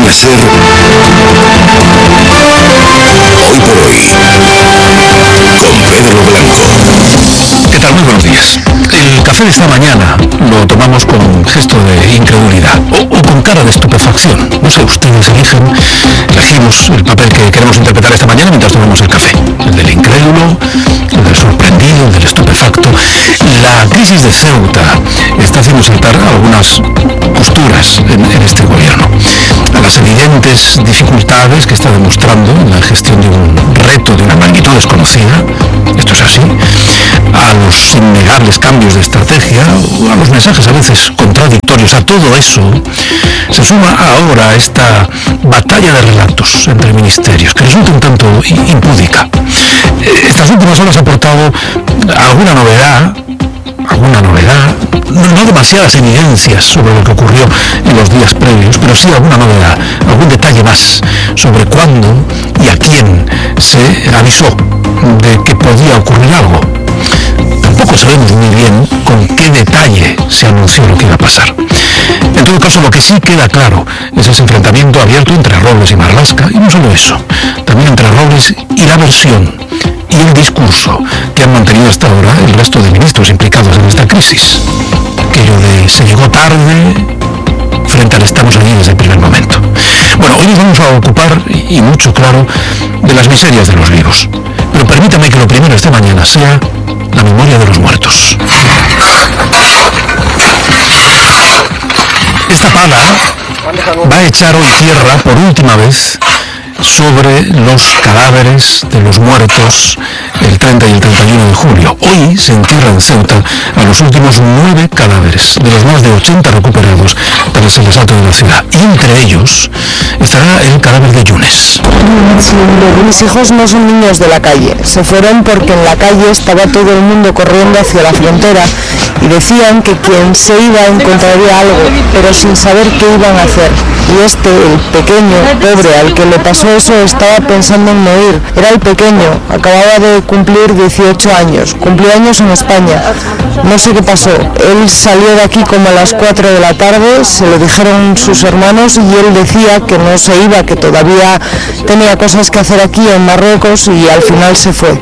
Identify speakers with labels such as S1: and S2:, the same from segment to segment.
S1: debe ser Hoy por Hoy, con Pedro Blanco.
S2: ¿Qué tal? Muy buenos días. El café de esta mañana lo tomamos con un gesto de incredulidad o con cara de estupefacción. No sé, ustedes elegimos el papel que queremos interpretar esta mañana mientras tomamos el café. El del incrédulo, el del sorprendido, el del estupefacto. La crisis de Ceuta está haciendo saltar algunas costuras en este gobierno. A las evidentes dificultades que está demostrando en la gestión de un reto de una magnitud desconocida, esto es así, a los innegables cambios de estrategia, a los mensajes a veces contradictorios, a todo eso se suma ahora esta batalla de relatos entre ministerios que resulta un tanto impúdica. Estas últimas horas ha aportado alguna novedad, no demasiadas evidencias sobre lo que ocurrió en los días previos, pero sí alguna novedad, algún detalle más sobre cuándo y a quién se avisó de que podía ocurrir algo. Tampoco sabemos muy bien con qué detalle se anunció lo que iba a pasar. En todo caso, lo que sí queda claro es ese enfrentamiento abierto entre Robles y Marlaska, y no solo eso, también entre Robles y la versión y el discurso que han mantenido hasta ahora el resto de ministros implicados en esta crisis. Aquello de se llegó tarde frente al estamos allí desde el primer momento. Bueno, hoy nos vamos a ocupar, y mucho claro, de las miserias de los vivos. Pero permítame que lo primero esta mañana sea la memoria de los muertos. Esta pala va a echar hoy tierra por última vez sobre los cadáveres de los muertos el 30 y el 31 de julio. Hoy se entierra en Ceuta a los últimos 9 cadáveres, de los más de 80 recuperados tras el asalto de la ciudad. Y entre ellos estará el cadáver de Yunes.
S3: Mis hijos no son niños de la calle. Se fueron porque en la calle estaba todo el mundo corriendo hacia la frontera y decían que quien se iba encontraría algo, pero sin saber qué iban a hacer. Y el pequeño, pobre, al que le pasó eso, estaba pensando en morir. Era el pequeño, acababa de cumplir 18 años, cumplió años en España. No sé qué pasó. Él salió de aquí como a las 4 de la tarde, se lo dijeron sus hermanos y él decía que no se iba, que todavía tenía cosas que hacer aquí en Marruecos y al final se fue.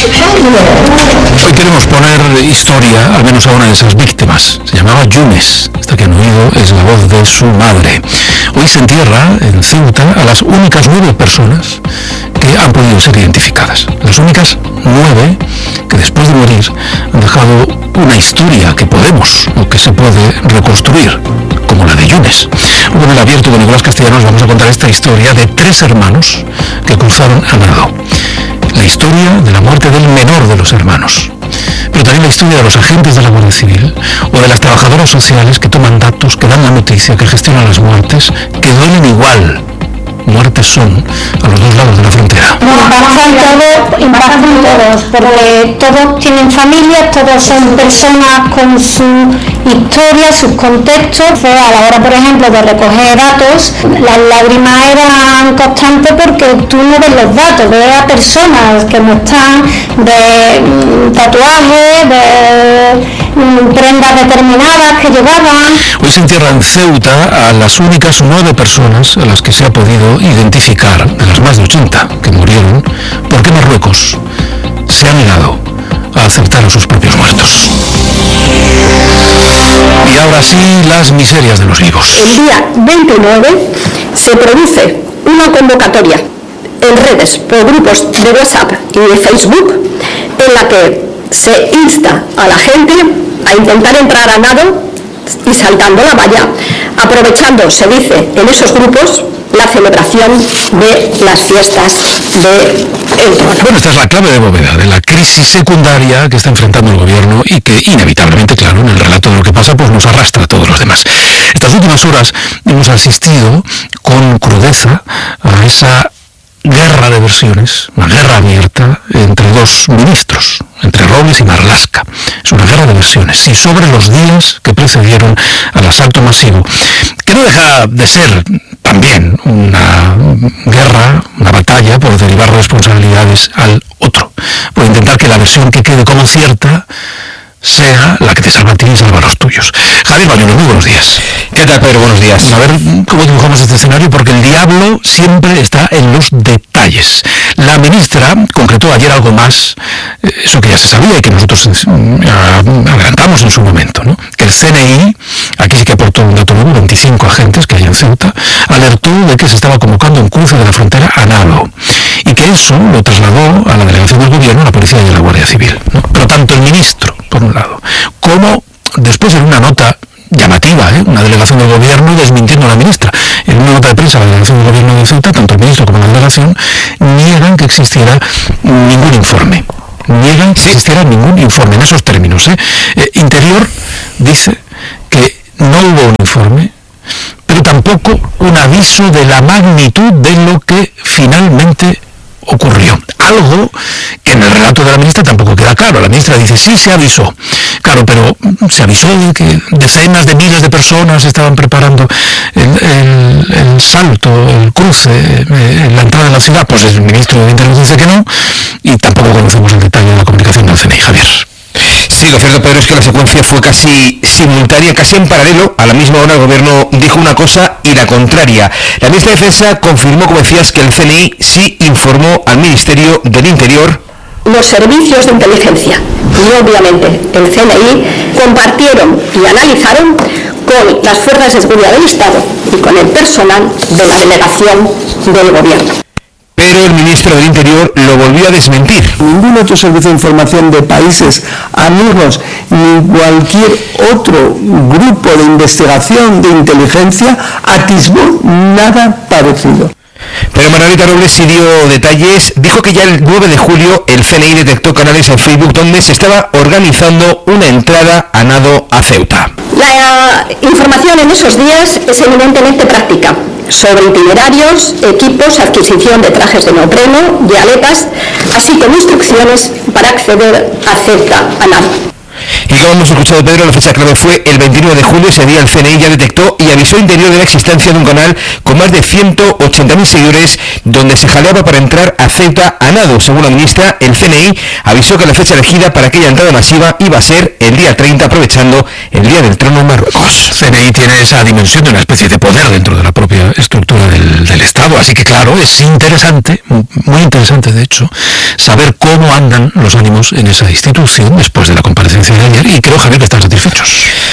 S2: Hoy queremos poner historia, al menos a una de esas víctimas. Se llamaba Yunes. Esta que han oído es la voz de su madre. Hoy se entierra en Ceuta a las únicas 9 personas que han podido ser identificadas. Las únicas 9 que después de morir han dejado una historia que podemos o que se puede reconstruir, como la de Yunes. Hoy en el abierto de Nicolás Castellanos vamos a contar esta historia de 3 hermanos que cruzaron a nado. La historia de la muerte del menor de los hermanos, pero también la historia de los agentes de la Guardia Civil o de las trabajadoras sociales que toman datos, que dan la noticia, que gestionan las muertes, que duelen igual. Muertes son a los dos lados de la frontera.
S4: Impactan todos, porque todos tienen familias, todos son personas con su historia, sus contextos. A la hora, por ejemplo, de recoger datos, las lágrimas eran constantes porque tú no ves los datos, ves a personas que no están de tatuajes, de prendas determinadas que llevaban.
S2: Hoy se entierra en Ceuta a las únicas 9 personas a las que se ha podido identificar, de las más de 80 que murieron, porque Marruecos se ha negado a aceptar a sus propios muertos. Y ahora sí, las miserias de los vivos.
S5: El día 29 se produce una convocatoria en redes, por grupos de WhatsApp y de Facebook, en la que se insta a la gente a intentar entrar a nado y saltando la valla, aprovechando, se dice en esos grupos, la celebración de las fiestas de el trono.
S2: Bueno, esta es la clave de bóveda de la crisis secundaria que está enfrentando el gobierno y que inevitablemente, claro, en el relato de lo que pasa, pues nos arrastra a todos los demás. Estas últimas horas hemos asistido con crudeza a esa guerra de versiones, una guerra abierta entre 2 ministros, entre Robles y Marlaska. Es una guerra de versiones, y sobre los días que precedieron al asalto masivo, que no deja de ser también una guerra, una batalla por derivar responsabilidades al otro, por intentar que la versión que quede como cierta sea la que te salva a ti y salva a los tuyos. Javier Bayuno, muy buenos días.
S6: ¿Qué tal, Pedro? Buenos días.
S2: A ver cómo dibujamos este escenario, porque el diablo siempre está en los detalles. La ministra concretó ayer algo más, eso que ya se sabía y que nosotros adelantamos en su momento, ¿no? Que el CNI, aquí sí que aportó un dato nuevo, 25 agentes que hay en Ceuta, alertó de que se estaba convocando un cruce de la frontera a Nalo, y que eso lo trasladó a la delegación del gobierno, a la policía y a la Guardia Civil, ¿no? Pero tanto el ministro, por un lado, como después en una nota llamativa, una delegación del gobierno desmintiendo a la ministra. En una nota de prensa, la delegación del gobierno de Ceuta, tanto el ministro como la delegación, niegan que existiera ningún informe. Niegan que existiera ningún informe en esos términos. Interior dice que no hubo un informe, pero tampoco un aviso de la magnitud de lo que finalmente ocurrió. Algo que en el relato de la ministra tampoco queda claro. La ministra dice, sí, se avisó. Claro, pero se avisó de que decenas de miles de personas estaban preparando el salto, el cruce, la entrada en la ciudad. Pues el ministro de Interior dice que no, y tampoco conocemos el detalle de la comunicación del CNI, Javier.
S6: Sí, lo cierto, Pedro, es que la secuencia fue casi simultánea, casi en paralelo. A la misma hora el gobierno dijo una cosa y la contraria. La ministra de Defensa confirmó, como decías, que el CNI sí informó al Ministerio del Interior.
S5: Los servicios de inteligencia y obviamente el CNI compartieron y analizaron con las fuerzas de seguridad del Estado y con el personal de la delegación del gobierno.
S6: Pero el ministro del Interior lo volvió a desmentir.
S7: Ningún otro servicio de información de países amigos ni cualquier otro grupo de investigación de inteligencia atisbó nada parecido.
S6: Pero Manolita Robles sí dio detalles. Dijo que ya el 9 de julio el CNI detectó canales en Facebook donde se estaba organizando una entrada a nado a Ceuta.
S5: La información en esos días es eminentemente práctica, sobre itinerarios, equipos, adquisición de trajes de neopreno, de aletas, así como instrucciones para acceder a Ceuta a nado.
S6: Y como hemos escuchado, Pedro, la fecha clave fue el 29 de julio. Ese día el CNI ya detectó y avisó Interior de la existencia de un canal con más de 180.000 seguidores donde se jaleaba para entrar a Ceuta a nado. Según la ministra, el CNI avisó que la fecha elegida para aquella entrada masiva iba a ser el día 30, aprovechando el Día del Trono en Marruecos.
S2: CNI tiene esa dimensión de una especie de poder dentro de la propia estructura del Estado, así que claro, es interesante, muy interesante de hecho, saber cómo andan los ánimos en esa institución después de la comparecencia de ayer, y creo, Javier, que están satisfechos.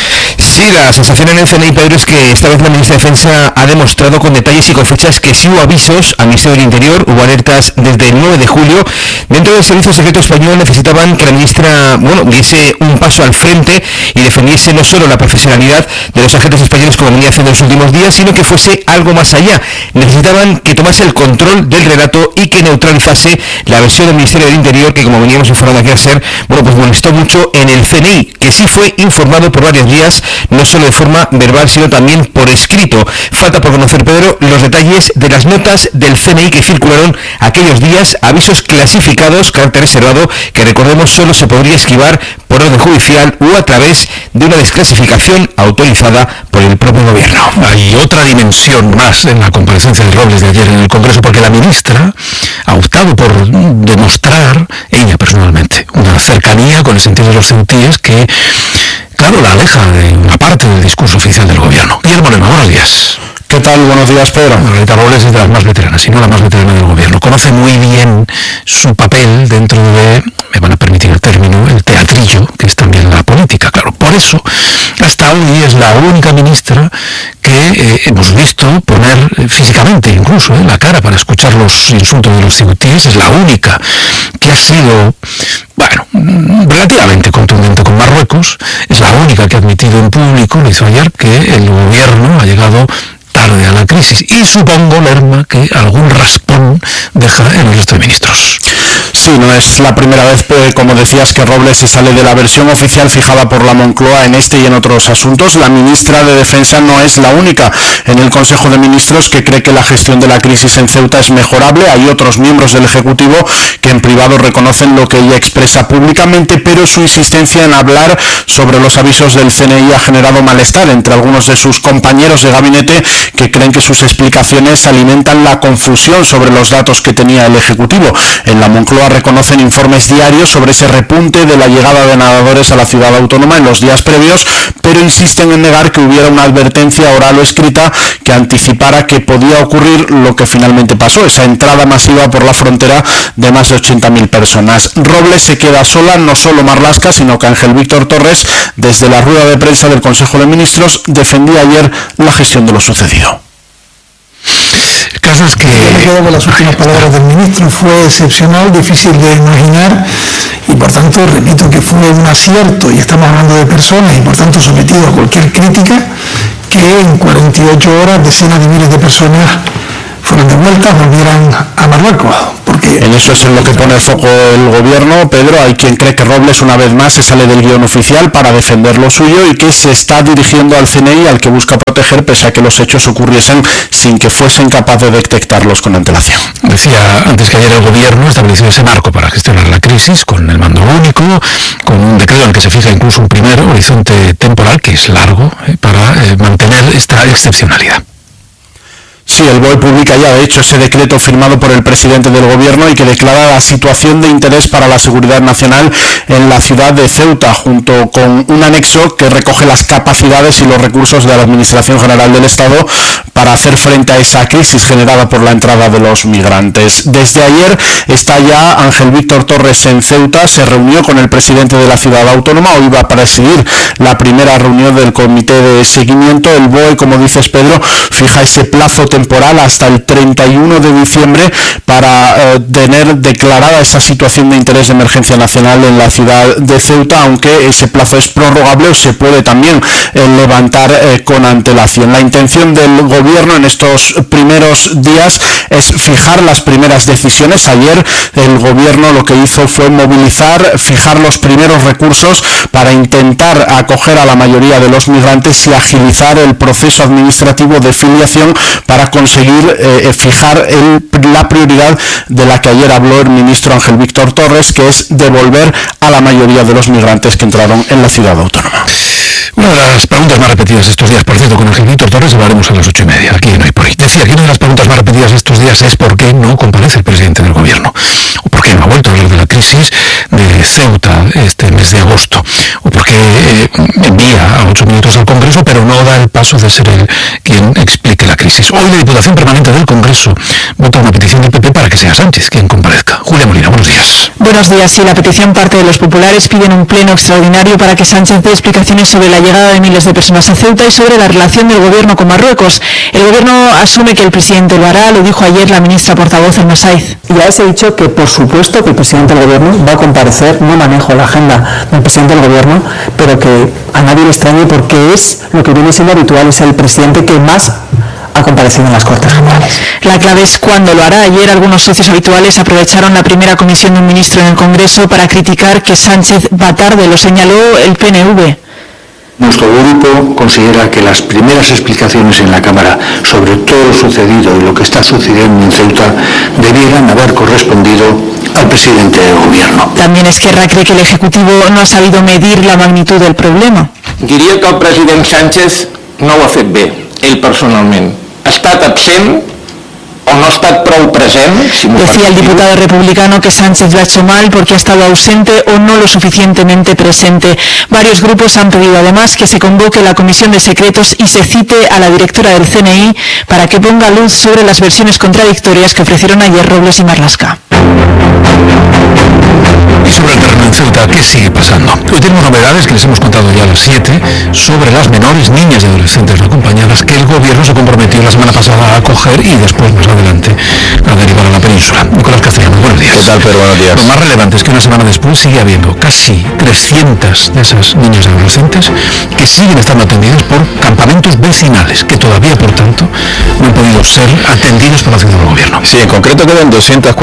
S6: Sí, la sensación en el CNI, Pedro, es que esta vez la ministra de Defensa ha demostrado con detalles y con fechas que sí hubo avisos al Ministerio del Interior, hubo alertas desde el 9 de julio. Dentro del Servicio Secreto Español necesitaban que la ministra, diese un paso al frente y defendiese no solo la profesionalidad de los agentes españoles como venía haciendo en los últimos días, sino que fuese algo más allá. Necesitaban que tomase el control del relato y que neutralizase la versión del Ministerio del Interior, que como veníamos informando aquí ayer, molestó mucho en el CNI, que sí fue informado por varios días, no solo de forma verbal, sino también por escrito. Falta por conocer, Pedro, los detalles de las notas del CNI que circularon aquellos días, avisos clasificados, carácter reservado, que recordemos solo se podría esquivar por orden judicial o a través de una desclasificación autorizada por el propio gobierno.
S2: Hay otra dimensión más en la comparecencia de Robles de ayer en el Congreso, porque la ministra ha optado por demostrar, ella personalmente, una cercanía con el sentido de los ceutíes que, claro, la aleja de una parte del discurso oficial del gobierno. Guillermo Moreno, buenos días.
S7: ¿Qué tal? Buenos días, Pedro.
S2: Margarita Robles es de las más veteranas, si no la más veterana del gobierno. Conoce muy bien su papel dentro de, me van a permitir el término, el teatrillo, que es también la política, claro. Por eso, hasta hoy es la única ministra que hemos visto poner físicamente, incluso, la cara para escuchar los insultos de los ceutíes. Es la única que ha sido, relativamente contundente con Marruecos. Es la única que ha admitido en público, lo hizo ayer, que el gobierno ha llegado tarde a la crisis, y supongo, Lerma, que algún raspón deja en el resto de ministros.
S7: Sí, no es la primera vez, como decías, que Robles se sale de la versión oficial fijada por la Moncloa en este y en otros asuntos. La ministra de Defensa no es la única en el Consejo de Ministros que cree que la gestión de la crisis en Ceuta es mejorable. Hay otros miembros del Ejecutivo que en privado reconocen lo que ella expresa públicamente, pero su insistencia en hablar sobre los avisos del CNI ha generado malestar entre algunos de sus compañeros de gabinete que creen creen que sus explicaciones alimentan la confusión sobre los datos que tenía el Ejecutivo. En la Moncloa reconocen informes diarios sobre ese repunte de la llegada de nadadores a la ciudad autónoma en los días previos, pero insisten en negar que hubiera una advertencia oral o escrita que anticipara que podía ocurrir lo que finalmente pasó, esa entrada masiva por la frontera de más de 80.000 personas. Robles se queda sola, no solo Marlaska, sino que Ángel Víctor Torres, desde la rueda de prensa del Consejo de Ministros, defendía ayer la gestión de lo sucedido.
S2: El caso es que...
S8: Yo me quedo con las últimas palabras del ministro. Fue excepcional, difícil de imaginar y por tanto repito que fue un acierto, y estamos hablando de personas y por tanto sometido a cualquier crítica, que en 48 horas decenas de miles de personas fueron devueltas, volvieran a Marruecos. Porque
S7: en eso es en lo que pone el foco el gobierno, Pedro. Hay quien cree que Robles una vez más se sale del guión oficial para defender lo suyo y que se está dirigiendo al CNI, al que busca proteger, pese a que los hechos ocurriesen sin que fuesen capaces de detectarlos con antelación.
S2: Decía antes que ayer el gobierno estableció ese marco para gestionar la crisis con el mando único, con un decreto en el que se fija incluso un primer horizonte temporal, que es largo, para mantener esta excepcionalidad.
S7: Sí, el BOE publica ya, de hecho, ese decreto firmado por el presidente del gobierno y que declara la situación de interés para la seguridad nacional en la ciudad de Ceuta, junto con un anexo que recoge las capacidades y los recursos de la Administración General del Estado para hacer frente a esa crisis generada por la entrada de los migrantes. Desde ayer está ya Ángel Víctor Torres en Ceuta, se reunió con el presidente de la ciudad autónoma, hoy va a presidir la primera reunión del comité de seguimiento. El BOE, como dices, Pedro, fija ese plazo temporal hasta el 31 de diciembre para tener declarada esa situación de interés de emergencia nacional en la ciudad de Ceuta, aunque ese plazo es prorrogable o se puede también levantar con antelación. La intención del gobierno en estos primeros días es fijar las primeras decisiones. Ayer el gobierno lo que hizo fue movilizar, fijar los primeros recursos para intentar acoger a la mayoría de los migrantes y agilizar el proceso administrativo de filiación para conseguir fijar la prioridad de la que ayer habló el ministro Ángel Víctor Torres, que es devolver a la mayoría de los migrantes que entraron en la ciudad autónoma.
S2: Una de las preguntas más repetidas estos días, por cierto, con Ángel Víctor Torres hablaremos a las 8:30, aquí en Hoy por Hoy. Decía que una de las preguntas más repetidas estos días es por qué no comparece el presidente del gobierno, o por qué no ha vuelto a hablar de la crisis de Ceuta este mes de agosto, o por qué envía a 8 minutos al Congreso, pero no da el paso de ser él quien explique la crisis. Hoy la Diputación Permanente del Congreso vota una petición del PP para que sea Sánchez quien comparezca. Julia Molina, buenos días.
S9: Buenos días. Sí, la petición parte de los populares. Piden un pleno extraordinario para que Sánchez dé explicaciones sobre la llegada de miles de personas a Ceuta y sobre la relación del gobierno con Marruecos. El gobierno asume que el presidente lo hará, lo dijo ayer la ministra portavoz Elma Saiz.
S10: Ya les he dicho que por supuesto que el presidente del gobierno va a comparecer. No manejo la agenda del presidente del gobierno, pero que a nadie le extrañe porque es lo que viene siendo habitual, es el presidente que más ha comparecido en las Cortes Generales.
S9: La clave es cuándo lo hará. Ayer algunos socios habituales aprovecharon la primera comisión de un ministro en el Congreso para criticar que Sánchez va tarde, lo señaló el PNV.
S11: Nuestro grupo considera que las primeras explicaciones en la Cámara sobre todo lo sucedido y lo que está sucediendo en Ceuta debieran haber correspondido al presidente del gobierno.
S9: También Esquerra cree que el Ejecutivo no ha sabido medir la magnitud del problema.
S12: Diria que el president Sánchez no ho ha fet bé, ell personalment. Ha estat absent o no ha estat prou present.
S9: Decía el diputado republicano que Sánchez lo ha hecho mal porque ha estado ausente o no lo suficientemente presente. Varios grupos han pedido además que se convoque la Comisión de Secretos y se cite a la directora del CNI para que ponga luz sobre las versiones contradictorias que ofrecieron ayer Robles y Marlaska.
S2: Y sobre el terreno en Ceuta, ¿qué sigue pasando? Hoy tenemos novedades que les hemos contado ya a las 7 sobre las menores niñas y adolescentes no acompañadas que el gobierno se comprometió la semana pasada a acoger y después más adelante a derivar a la península. Nicolás Castellanos, buenos días.
S6: ¿Qué tal, Pedro? Buenos días.
S2: Lo más relevante es que una semana después sigue habiendo casi 300 de esas niñas y adolescentes que siguen estando atendidas por campamentos vecinales, que todavía, por tanto, no han podido ser atendidos por la acción del gobierno.
S6: Sí, en concreto quedan 241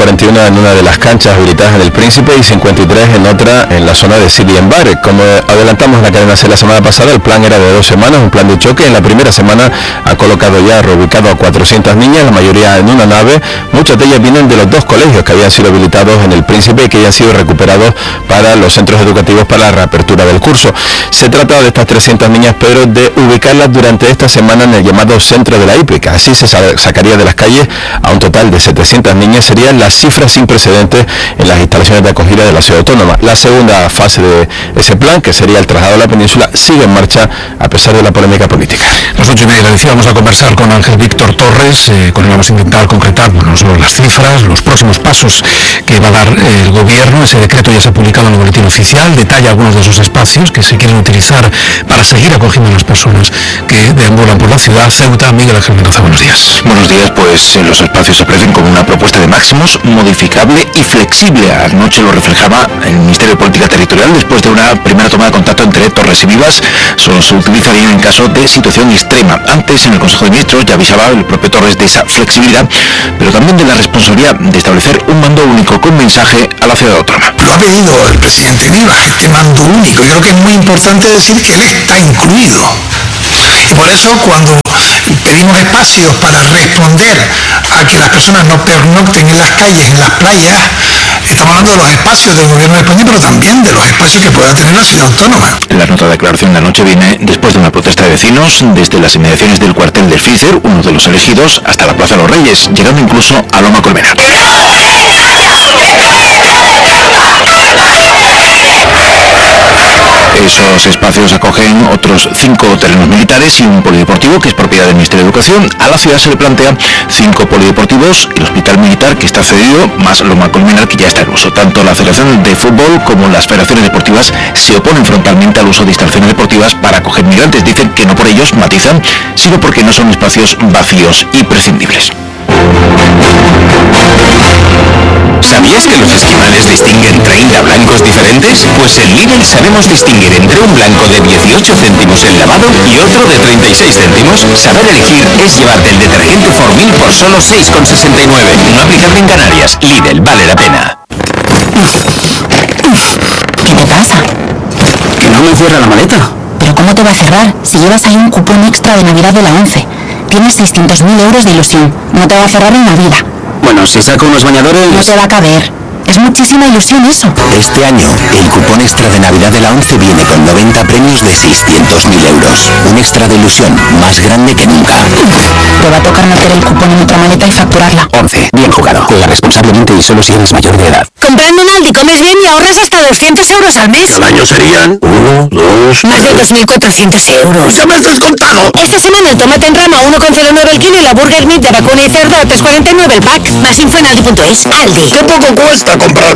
S6: en una de las canchas habilitadas en El Príncipe y 53 en otra en la zona de City Bar. Como adelantamos en la cadena C la semana pasada, el plan era de 2 semanas, un plan de choque. En la primera semana ha colocado ya, reubicado a 400 niñas, la mayoría en una nave. Muchas de ellas vienen de los 2 colegios que habían sido habilitados en El Príncipe y que ya han sido recuperados para los centros educativos para la reapertura del curso. Se trata de estas 300 niñas, pero de ubicarlas durante esta semana en el llamado centro de la hípica. Así se sacaría de las calles a un total de 700 niñas. Serían las cifras sin precedentes en las instalaciones de acogida de la ciudad autónoma. La segunda fase de ese plan, que sería el traslado a la península, sigue en marcha a pesar de la polémica política.
S2: Las 8:30 decíamos a conversar con Ángel Víctor Torres, con él vamos a intentar concretar no solo las cifras, los próximos pasos que va a dar el gobierno. Ese decreto ya se ha publicado en el boletín oficial, detalla algunos de esos espacios que se quieren utilizar para seguir acogiendo a las personas que deambulan por la ciudad. Ceuta, Miguel Ángel Mendoza, buenos días.
S13: Buenos días, pues los espacios se ofrecen como una propuesta de máximos modificable y flexible. Anoche lo reflejaba el Ministerio de Política Territorial después de una primera toma de contacto entre Torres y Vivas. Solo se utilizarían en caso de situación extrema. Antes, en el Consejo de Ministros, ya avisaba el propio Torres de esa flexibilidad, pero también de la responsabilidad de establecer un mando único con mensaje a la ciudad autónoma.
S8: Lo ha pedido el presidente Vivas, este mando único. Yo creo que es muy importante decir que él está incluido. Y por eso cuando pedimos espacios para responder a que las personas no pernocten en las calles, en las playas, estamos hablando de los espacios del gobierno de España, pero también de los espacios que pueda tener la ciudad autónoma.
S13: La nota de declaración de anoche viene después de una protesta de vecinos desde las inmediaciones del cuartel del Freezer, uno de los elegidos, hasta la Plaza de los Reyes, llegando incluso a Loma Colmenar. Esos espacios acogen otros 5 terrenos militares y un polideportivo que es propiedad del Ministerio de Educación. A la ciudad se le plantea 5 polideportivos, el hospital militar que está cedido, más Loma Colmenar que ya está en uso. Tanto la Federación de Fútbol como las federaciones deportivas se oponen frontalmente al uso de instalaciones deportivas para acoger migrantes. Dicen que no por ellos, matizan, sino porque no son espacios vacíos y prescindibles.
S1: ¿Sabías que los esquimales distinguen 30 blancos diferentes? Pues en Lidl sabemos distinguir entre un blanco de 18 céntimos en lavado y otro de 36 céntimos. Saber elegir es llevarte el detergente Formil por solo 6,69. No aplicable en Canarias. Lidl, vale la pena.
S14: ¿Qué te pasa?
S10: Que no me cierra la maleta.
S14: ¿Pero cómo te va a cerrar si llevas ahí un cupón extra de Navidad de la ONCE? Tienes 600.000 euros de ilusión. No te va a cerrar en la vida.
S10: Bueno, si saco unos bañadores...
S14: No te va a caber. Es muchísima ilusión eso.
S1: Este año, el cupón extra de Navidad de la ONCE viene con 90 premios de 600.000 euros. Un extra de ilusión más grande que nunca.
S14: Te va a tocar meter el cupón en otra maleta y facturarla.
S1: 11. Bien jugado. Juega responsablemente y solo si eres mayor de edad.
S15: Comprando en Aldi comes bien y ahorras hasta 200 euros al mes.
S1: Al año serían 1, 2...
S15: Más de 2.400 euros.
S1: ¡Ya me has descontado!
S15: Esta semana el tomate en rama a 1,09 el kilo y la burger meat de vacuna y cerdo a 3,49 el pack. Más info en aldi.es. Aldi.
S1: ¡Qué poco cuesta comprar